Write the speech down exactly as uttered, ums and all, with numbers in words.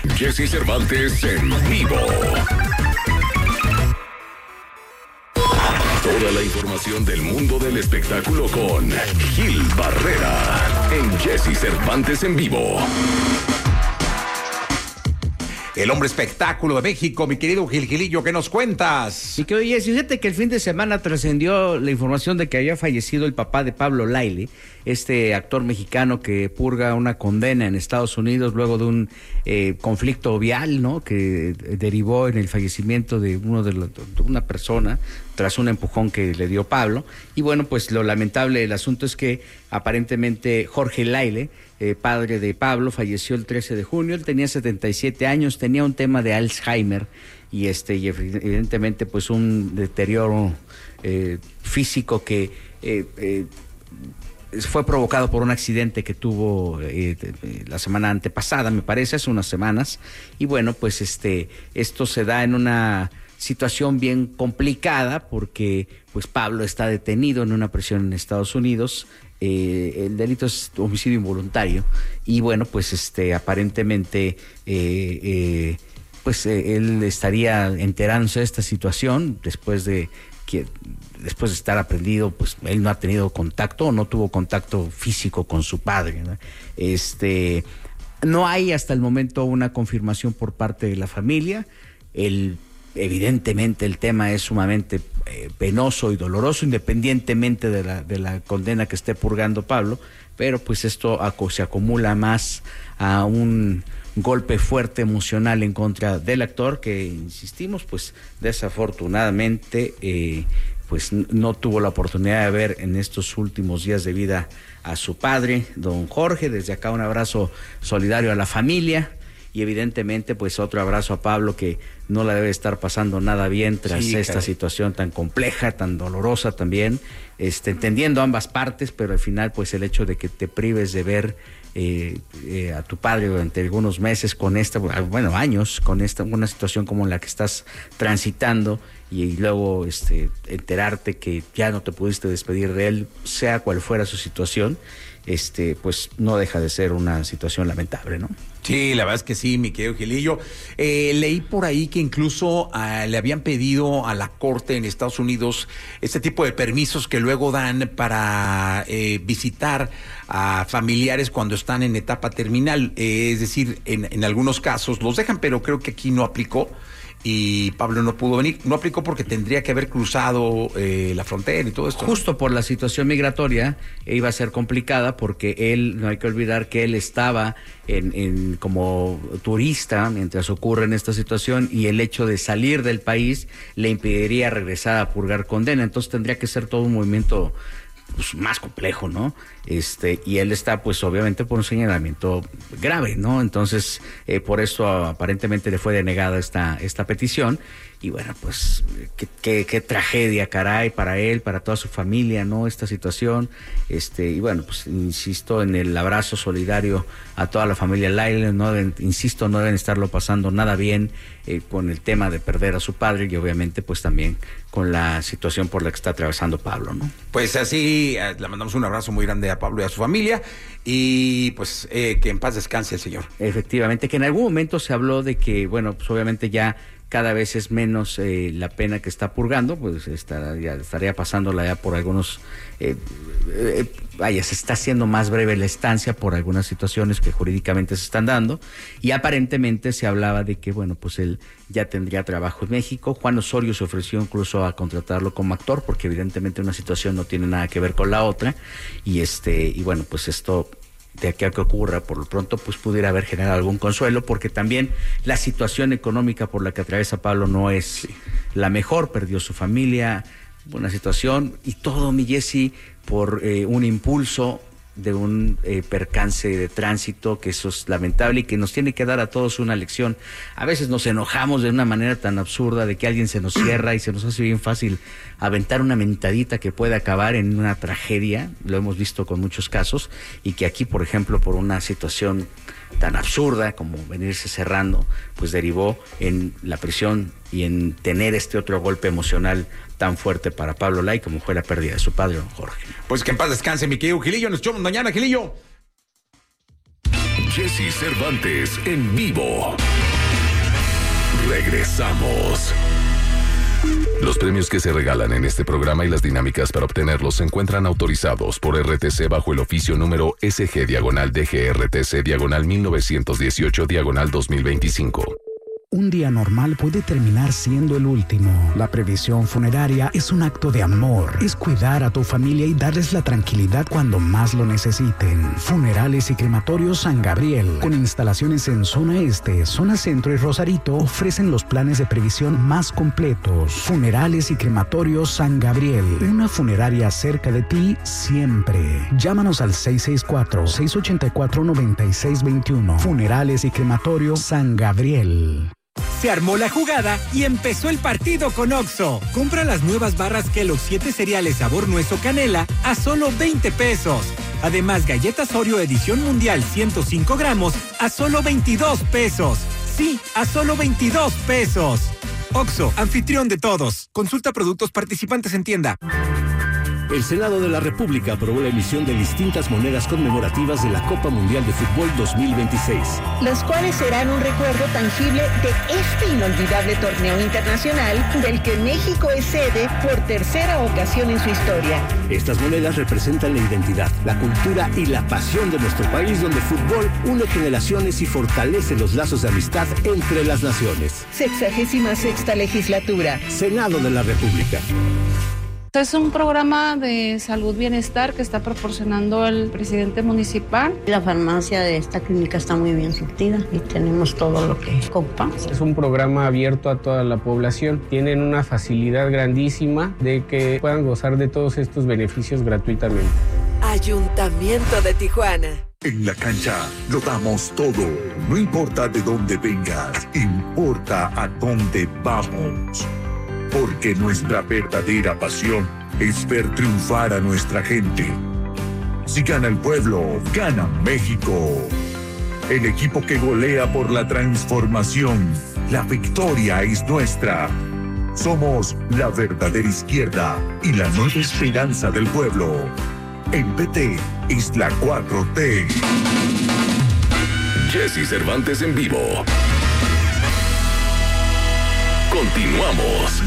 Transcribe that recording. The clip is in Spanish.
Jesse Cervantes en vivo. Toda la información del mundo del espectáculo con Gil Barrera en Jesse Cervantes en vivo. El hombre espectáculo de México, mi querido Gil Gilillo, ¿qué nos cuentas? Y que oye, fíjate que el fin de semana trascendió la información de que había fallecido el papá de Pablo Lyle, este actor mexicano que purga una condena en Estados Unidos luego de un eh, conflicto vial, ¿no? Que derivó en el fallecimiento de uno de, los, de una persona tras un empujón que le dio Pablo. Y bueno, pues lo lamentable del asunto es que aparentemente Jorge Lyle, eh, padre de Pablo, falleció el trece de junio. Él tenía setenta y siete años, tenía un tema de Alzheimer y este y evidentemente pues un deterioro eh, físico que eh, eh, fue provocado por un accidente que tuvo eh, la semana antepasada, me parece, hace unas semanas. Y bueno, pues este esto se da en una situación bien complicada porque pues Pablo está detenido en una prisión en Estados Unidos. Eh, el delito es homicidio involuntario y bueno, pues este aparentemente eh, eh, pues eh, él estaría enterándose de esta situación después de que después de estar aprendido, pues él no ha tenido contacto o no tuvo contacto físico con su padre, ¿no? Este, no hay hasta el momento una confirmación por parte de la familia. El Evidentemente el tema es sumamente eh, penoso y doloroso, independientemente de la, de la condena que esté purgando Pablo, pero pues esto aco- se acumula más a un golpe fuerte emocional en contra del actor que, insistimos, pues desafortunadamente eh, pues no tuvo la oportunidad de ver en estos últimos días de vida a su padre, don Jorge. Desde acá un abrazo solidario a la familia. Y evidentemente, pues otro abrazo a Pablo, que no la debe estar pasando nada bien tras sí, esta caray. situación tan compleja, tan dolorosa también, este, entendiendo ambas partes, pero al final, pues el hecho de que te prives de ver eh, eh, a tu padre durante algunos meses con esta, bueno, años, con esta, una situación como la que estás transitando, y, y luego este, enterarte que ya no te pudiste despedir de él, sea cual fuera su situación, este, pues no deja de ser una situación lamentable, ¿no? Sí, la verdad es que sí, mi querido Gilillo. Eh, leí por ahí que incluso uh, le habían pedido a la corte en Estados Unidos este tipo de permisos que luego dan para eh, visitar a familiares cuando están en etapa terminal. Eh, es decir, en, en algunos casos los dejan, pero creo que aquí no aplicó. Y Pablo no pudo venir, no aplicó porque tendría que haber cruzado eh, la frontera y todo esto. Justo por la situación migratoria iba a ser complicada porque él, no hay que olvidar que él estaba en, en como turista mientras ocurre en esta situación, y el hecho de salir del país le impediría regresar a purgar condena. Entonces tendría que ser todo un movimiento pues más complejo, ¿no? Este, y él está, pues, obviamente por un señalamiento grave, ¿no? Entonces, eh, por eso aparentemente le fue denegada esta, esta petición. Y bueno, pues, qué, qué, qué tragedia, caray, para él, para toda su familia, ¿no? Esta situación. Este, y bueno, pues, insisto en el abrazo solidario a toda la familia Lyle. No deben, insisto, no deben estarlo pasando nada bien eh, con el tema de perder a su padre, y obviamente, pues, también con la situación por la que está atravesando Pablo, ¿no? Pues así, eh, le mandamos un abrazo muy grande a Pablo y a su familia, y pues eh, que en paz descanse el señor. Efectivamente, que en algún momento se habló de que, bueno, pues obviamente ya cada vez es menos eh, la pena que está purgando, pues estaría, estaría pasándola ya por algunos, eh, eh, vaya, se está haciendo más breve la estancia por algunas situaciones que jurídicamente se están dando, y aparentemente se hablaba de que, bueno, pues él ya tendría trabajo en México. Juan Osorio se ofreció incluso a contratarlo como actor, porque evidentemente una situación no tiene nada que ver con la otra, y este, y bueno, pues esto, de aquí a que ocurra, por lo pronto, pues pudiera haber generado algún consuelo, porque también la situación económica por la que atraviesa Pablo no es sí. la mejor. Perdió su familia, una situación, y todo, mi Jesse, por eh, un impulso de un eh, percance de tránsito, que eso es lamentable y que nos tiene que dar a todos una lección. A veces nos enojamos de una manera tan absurda de que alguien se nos cierra y se nos hace bien fácil aventar una mentadita que puede acabar en una tragedia. Lo hemos visto con muchos casos, y que aquí, por ejemplo, por una situación tan absurda como venirse cerrando, pues derivó en la prisión y en tener este otro golpe emocional tan fuerte para Pablo Lyle como fue la pérdida de su padre, don Jorge. Pues que en paz descanse, mi querido Gilillo. Nos vemos mañana, Gilillo. Jesse Cervantes en vivo. Regresamos. Los premios que se regalan en este programa y las dinámicas para obtenerlos se encuentran autorizados por R T C bajo el oficio número S G diagonal D G R T C diagonal mil novecientos dieciocho diagonal dos mil veinticinco. Un día normal puede terminar siendo el último. La previsión funeraria es un acto de amor. Es cuidar a tu familia y darles la tranquilidad cuando más lo necesiten. Funerales y Crematorios San Gabriel, con instalaciones en Zona Este, Zona Centro y Rosarito, ofrecen los planes de previsión más completos. Funerales y Crematorios San Gabriel, una funeraria cerca de ti siempre. Llámanos al seis seis cuatro, seis ocho cuatro, nueve seis dos uno. Funerales y Crematorios San Gabriel. Se armó la jugada y empezó el partido con Oxxo. Compra las nuevas barras Kellogg's siete cereales sabor nuez o canela a solo veinte pesos. Además, galletas Oreo edición mundial ciento cinco gramos a solo veintidós pesos. Sí, a solo veintidós pesos. Oxxo, anfitrión de todos. Consulta productos participantes en tienda. El Senado de la República aprobó la emisión de distintas monedas conmemorativas de la Copa Mundial de Fútbol dos mil veintiséis. Las cuales serán un recuerdo tangible de este inolvidable torneo internacional del que México es sede por tercera ocasión en su historia. Estas monedas representan la identidad, la cultura y la pasión de nuestro país, donde el fútbol une generaciones y fortalece los lazos de amistad entre las naciones. Sexagésima sexta legislatura. Senado de la República. Es un programa de salud bienestar que está proporcionando el presidente municipal. La farmacia de esta clínica está muy bien surtida y tenemos todo lo que ocupamos. Es un programa abierto a toda la población. Tienen una facilidad grandísima de que puedan gozar de todos estos beneficios gratuitamente. Ayuntamiento de Tijuana. En la cancha lo damos todo. No importa de dónde vengas, importa a dónde vamos. Porque nuestra verdadera pasión es ver triunfar a nuestra gente. Si gana el pueblo, gana México. El equipo que golea por la transformación. La victoria es nuestra. Somos la verdadera izquierda y la nueva esperanza del pueblo. El P T es la cuatro T. Jesse Cervantes en vivo. Continuamos.